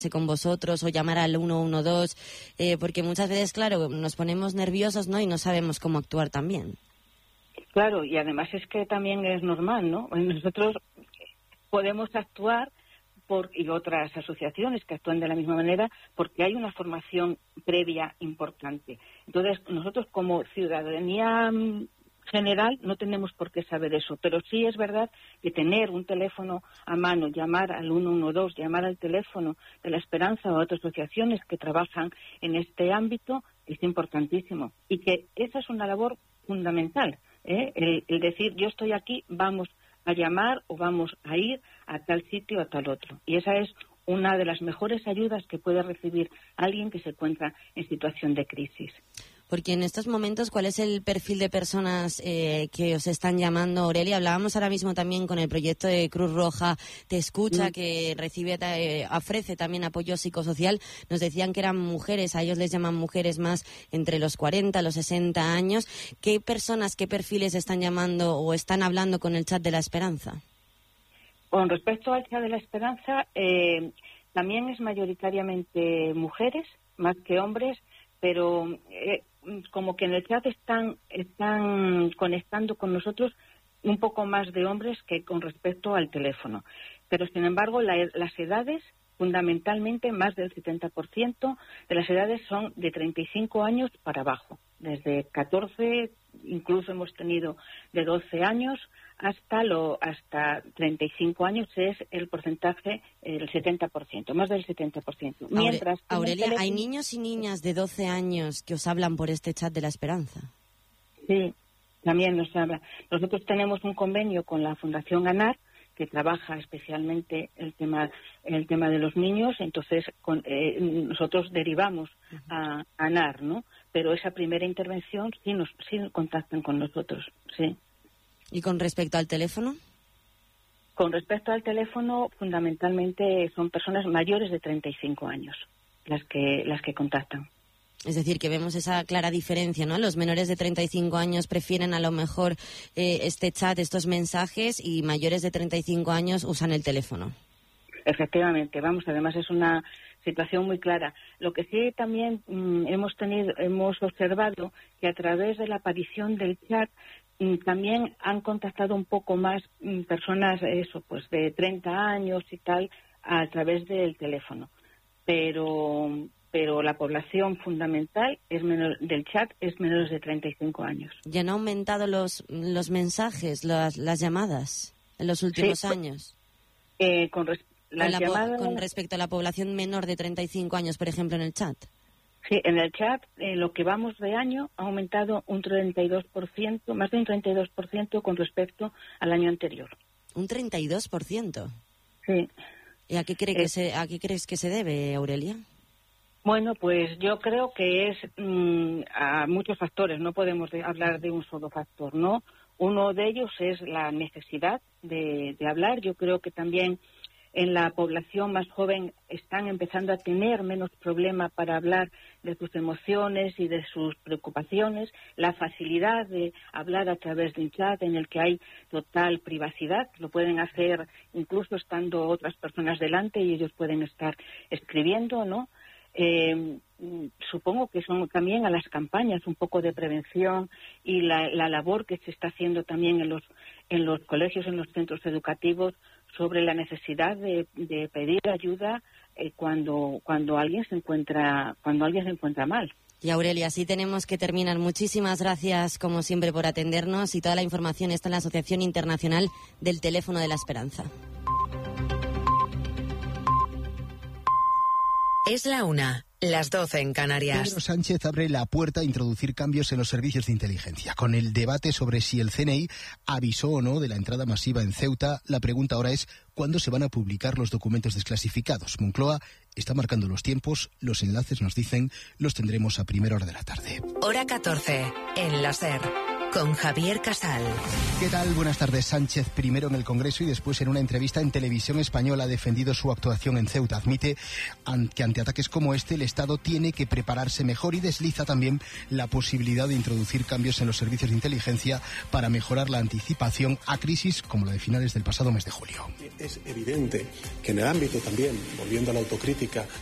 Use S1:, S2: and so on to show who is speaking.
S1: con vosotros o llamar al 112, porque muchas veces, claro, nos ponemos nerviosos, ¿no? Y no sabemos cómo actuar también.
S2: Claro, y además es que también es normal, ¿no? Nosotros podemos actuar y otras asociaciones que actúan de la misma manera porque hay una formación previa importante. Entonces, nosotros como ciudadanía general no tenemos por qué saber eso, pero sí es verdad que tener un teléfono a mano, llamar al 112, llamar al teléfono de la Esperanza o a otras asociaciones que trabajan en este ámbito es importantísimo y que esa es una labor fundamental, el decir yo estoy aquí, vamos a llamar o vamos a ir a tal sitio o a tal otro. Y esa es una de las mejores ayudas que puede recibir alguien que se encuentra en situación de crisis.
S1: Porque en estos momentos, ¿cuál es el perfil de personas que os están llamando, Aurelia? Hablábamos ahora mismo también con el proyecto de Cruz Roja Te Escucha, que ofrece también apoyo psicosocial. Nos decían que eran mujeres, a ellos les llaman mujeres más entre los 40, los 60 años. ¿Qué personas, qué perfiles están llamando o están hablando con el chat de la Esperanza?
S2: Con respecto al chat de la Esperanza, también es mayoritariamente mujeres, más que hombres, pero como que en el chat están conectando con nosotros un poco más de hombres que con respecto al teléfono. Pero, sin embargo, las edades, fundamentalmente, más del 70% de las edades son de 35 años para abajo. Desde 14, incluso hemos tenido de 12 años, hasta 35 años es el porcentaje, el 70%, más del 70%. Mientras
S1: Aurelia, ¿hay niños y niñas de 12 años que os hablan por este chat de la Esperanza?
S2: Sí, también nos habla. Nosotros tenemos un convenio con la Fundación ANAR, que trabaja especialmente el tema de los niños, entonces nosotros derivamos a ANAR, ¿no? Pero esa primera intervención sí contactan con nosotros, sí.
S1: ¿Y con respecto al teléfono?
S2: Con respecto al teléfono, fundamentalmente son personas mayores de 35 años las que contactan.
S1: Es decir, que vemos esa clara diferencia, ¿no? Los menores de 35 años prefieren a lo mejor este chat, estos mensajes, y mayores de 35 años usan el teléfono.
S2: Efectivamente, además es una situación muy clara. Lo que sí también hemos observado que a través de la aparición del chat también han contactado un poco más personas de 30 años y tal a través del teléfono. Pero la población fundamental del chat es menores de 35 años.
S1: ¿Ya han aumentado los mensajes, las llamadas en los últimos años?
S2: Con
S1: respecto a la población menor de 35 años, por ejemplo, en el chat.
S2: Sí, en el chat, lo que vamos de año, ha aumentado un 32%, más de un 32% con respecto al año anterior. ¿Un
S1: 32%?
S2: Sí.
S1: ¿Y a qué crees que se debe, Aurelia?
S2: Bueno, pues yo creo que es a muchos factores, no podemos hablar de un solo factor, ¿no? Uno de ellos es la necesidad de hablar. Yo creo que también en la población más joven están empezando a tener menos problema para hablar de sus emociones y de sus preocupaciones, la facilidad de hablar a través de un chat en el que hay total privacidad, lo pueden hacer incluso estando otras personas delante y ellos pueden estar escribiendo, ¿no? Supongo que son también a las campañas un poco de prevención y la labor que se está haciendo también en los colegios, en los centros educativos, sobre la necesidad de pedir ayuda cuando alguien se encuentra mal.
S1: Y Aurelia, así tenemos que terminar. Muchísimas gracias, como siempre, por atendernos, y toda la información está en la Asociación Internacional del Teléfono de la Esperanza.
S3: Es la 1, las 12 en Canarias.
S4: Pedro Sánchez abre la puerta a introducir cambios en los servicios de inteligencia. Con el debate sobre si el CNI avisó o no de la entrada masiva en Ceuta, la pregunta ahora es ¿cuándo se van a publicar los documentos desclasificados? Moncloa está marcando los tiempos, los enlaces nos dicen, los tendremos a primera hora de la tarde.
S3: Hora 14, en la SER. con Javier Casal.
S4: ¿Qué tal? Buenas tardes. Sánchez, primero en el Congreso y después en una entrevista en Televisión Española, ha defendido su actuación en Ceuta. Admite que ante ataques como este el Estado tiene que prepararse mejor y desliza también la posibilidad de introducir cambios en los servicios de inteligencia para mejorar la anticipación a crisis como la de finales del pasado mes de julio.
S5: Es evidente que en el ámbito también, volviendo a la autocrítica,